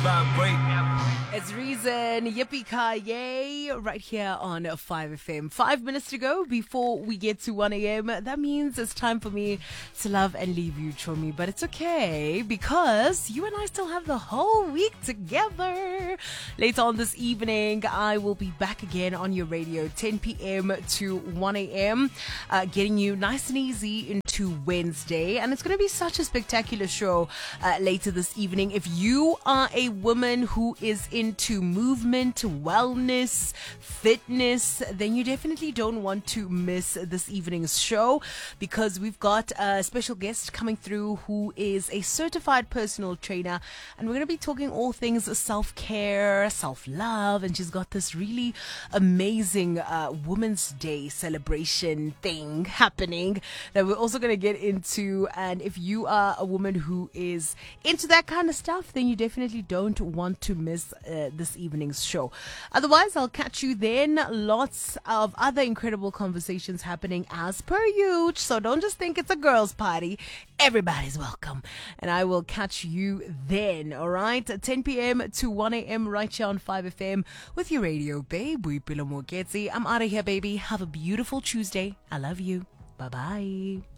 It's Reason, Yippee-ki-yay, right here on 5FM. 5 minutes to go before we get to 1 a.m. That means it's time for me to love and leave you, Chomi. But it's okay, because you and I still have the whole week together. Later on this evening, I will be back again on your radio, 10 p.m. to 1 a.m., getting you nice and easy into Wednesday. And it's going to be such a spectacular show later this evening. If you are a woman who is into movement, wellness, fitness, then you definitely don't want to miss this evening's show, because we've got a special guest coming through who is a certified personal trainer, and we're going to be talking all things self-care, self-love, and she's got this really amazing Women's Day celebration thing happening that we're also going to get into. And if you are a woman who is into that kind of stuff, then you definitely don't want to miss this evening's show. Otherwise, I'll catch you then. Lots of other incredible conversations happening as per usual, so don't just think it's a girls' party. Everybody's welcome, and I will catch you then. All right, 10 p.m. to 1 a.m. right here on 5FM with your radio babe, Boipelo Moketsi. I'm out of here, baby. Have a beautiful Tuesday. I love you. Bye bye.